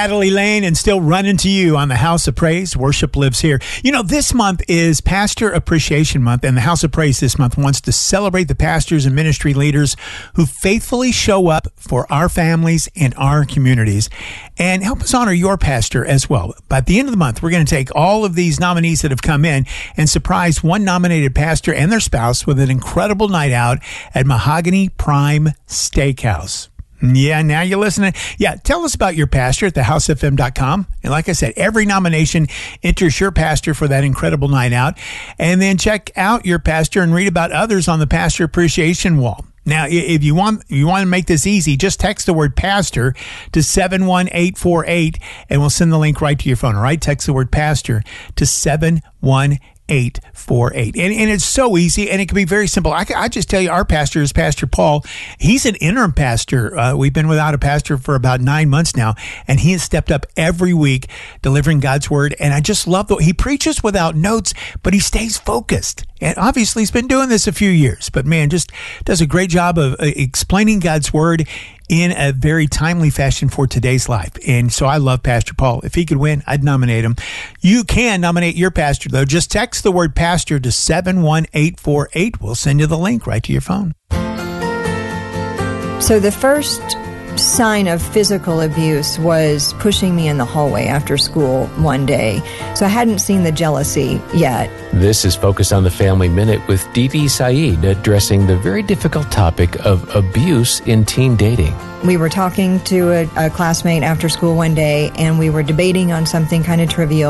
Natalie Lane, and still running to you on the House of Praise. Worship lives here. You know, this month is Pastor Appreciation Month, and the House of Praise this month wants to celebrate the pastors and ministry leaders who faithfully show up for our families and our communities, and help us honor your pastor as well. By the end of the month, we're going to take all of these nominees that have come in and surprise one nominated pastor and their spouse with an incredible night out at Mahogany Prime Steakhouse. Yeah, now you're listening. Yeah, tell us about your pastor at thehousefm.com. And like I said, every nomination enters your pastor for that incredible night out. And then check out your pastor and read about others on the Pastor Appreciation Wall. Now, if you want to make this easy, just text the word pastor to 71848 and we'll send the link right to your phone. All right, text the word pastor to 71848. And it's so easy, and it can be very simple. I just tell you, our pastor is Pastor Paul. He's an interim pastor. We've been without a pastor for about 9 months now, and he has stepped up every week delivering God's word. And I just love he preaches without notes, but he stays focused. And obviously, he's been doing this a few years, but man, just does a great job of explaining God's word in a very timely fashion for today's life. And so I love Pastor Paul. If he could win, I'd nominate him. You can nominate your pastor, though. Just text the word pastor to 71848. We'll send you the link right to your phone. So the first sign of physical abuse was pushing me in the hallway after school one day. So I hadn't seen the jealousy yet. This is Focus on the Family Minute with Didi Saeed, addressing the very difficult topic of abuse in teen dating. We were talking to a classmate after school one day, and we were debating on something kind of trivial.